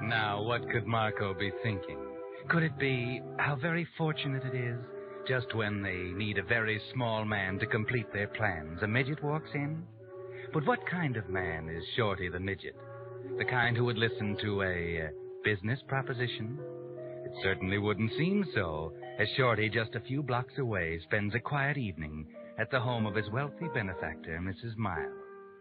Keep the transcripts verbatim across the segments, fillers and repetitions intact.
Now, what could Marco be thinking? Could it be how very fortunate it is, just when they need a very small man to complete their plans, a midget walks in? But what kind of man is Shorty the midget? The kind who would listen to a uh, business proposition? It certainly wouldn't seem so, as Shorty, just a few blocks away, spends a quiet evening at the home of his wealthy benefactor, Missus Miles.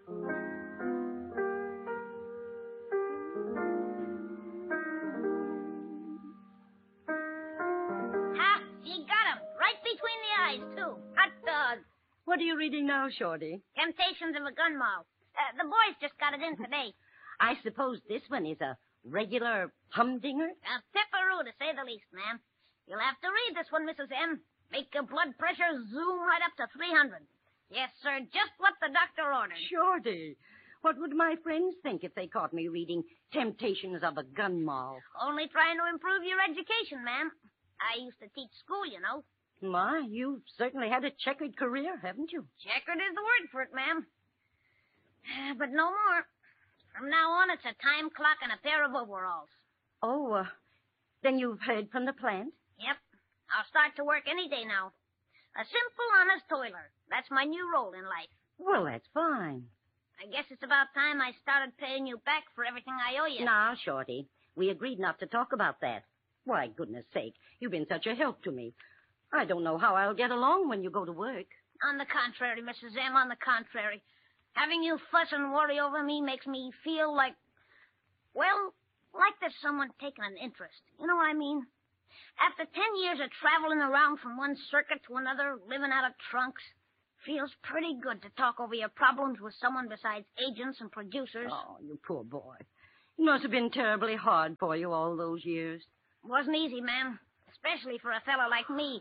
What are you reading now, Shorty? Temptations of a Gun Moll. Uh, the boys just got it in today. I suppose this one is a regular humdinger? A pepperoo, to say the least, ma'am. You'll have to read this one, Missus M. Make your blood pressure zoom right up to three hundred. Yes, sir, just what the doctor ordered. Shorty, what would my friends think if they caught me reading Temptations of a Gun Moll? Only trying to improve your education, ma'am. I used to teach school, you know. My, you've certainly had a checkered career, haven't you? Checkered is the word for it, ma'am. But no more. From now on, it's a time clock and a pair of overalls. Oh, uh, then you've heard from the plant? Yep. I'll start to work any day now. A simple, honest toiler. That's my new role in life. Well, that's fine. I guess it's about time I started paying you back for everything I owe you. Now, Shorty, we agreed not to talk about that. Why, goodness sake, you've been such a help to me. I don't know how I'll get along when you go to work. On the contrary, Missus M, on the contrary. Having you fuss and worry over me makes me feel like, well, like there's someone taking an interest. You know what I mean? After ten years of traveling around from one circuit to another, living out of trunks, feels pretty good to talk over your problems with someone besides agents and producers. Oh, you poor boy. It must have been terribly hard for you all those years. It wasn't easy, ma'am, especially for a fellow like me.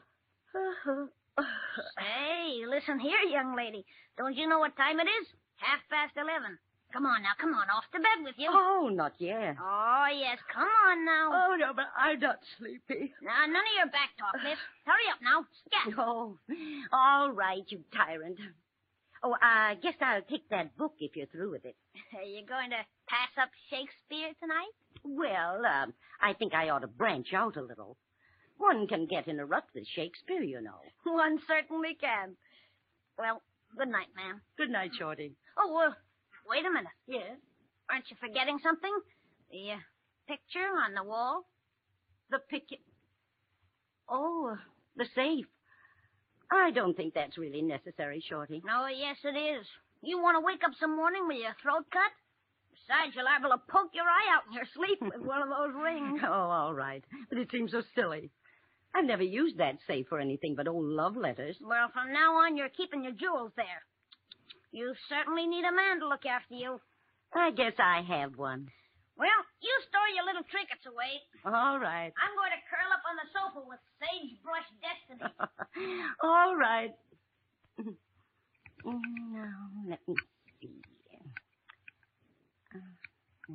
Hey, listen here, young lady. Don't you know what time it is? Half past eleven. Come on now, come on, off to bed with you. Oh, not yet. Oh, yes, come on now. Oh, no, but I'm not sleepy. Now, none of your back talk, miss. Hurry up now. Scat. Oh, all right, you tyrant. Oh, I guess I'll take that book if you're through with it. Are you going to pass up Shakespeare tonight? Well, um, I think I ought to branch out a little. One can get in a rut with Shakespeare, you know. One certainly can. Well, good night, ma'am. Good night, Shorty. Oh, uh, wait a minute. Yes? Aren't you forgetting something? The uh, picture on the wall? The picture? Oh, uh, the safe. I don't think that's really necessary, Shorty. Oh, yes, it is. You want to wake up some morning with your throat cut? Besides, you're liable to poke your eye out in your sleep with one of those rings. Oh, all right. But it seems so silly. I've never used that safe for anything but old love letters. Well, from now on, you're keeping your jewels there. You certainly need a man to look after you. I guess I have one. Well, you store your little trinkets away. All right. I'm going to curl up on the sofa with sagebrush destiny. All right. Now, let me see. Uh,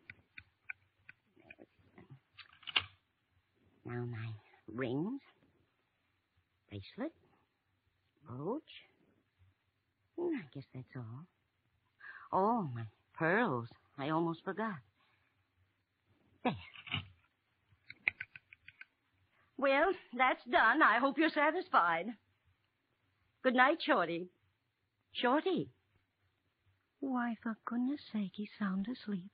now my rings, bracelet, brooch. Hmm, I guess that's all. Oh, my pearls. I almost forgot. There. Well, that's done. I hope you're satisfied. Good night, Shorty. Shorty. Why, for goodness sake, he's sound asleep.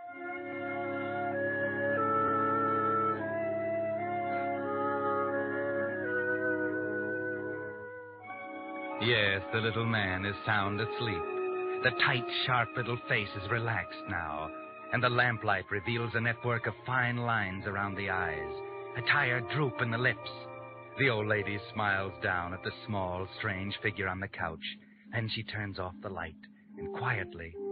Yes, the little man is sound asleep. The tight, sharp little face is relaxed now, and the lamplight reveals a network of fine lines around the eyes, a tired droop in the lips. The old lady smiles down at the small, strange figure on the couch, and she turns off the light and quietly